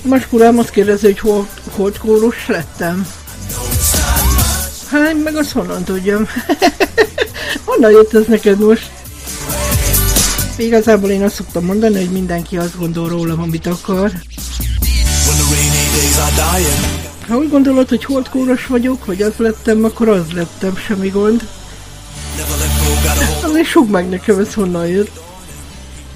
Maskulám azt kérdezi, hogy holdkórus lettem. Hát én meg azt honnan tudjam. Honnan jött ez neked most? Igazából én azt szoktam mondani, hogy mindenki azt gondol rólam, amit akar. Ha úgy gondolod, hogy holdkóros vagyok, hogy az lettem, akkor az lettem, semmi gond. Azért súg meg nekem, ez honnan jött.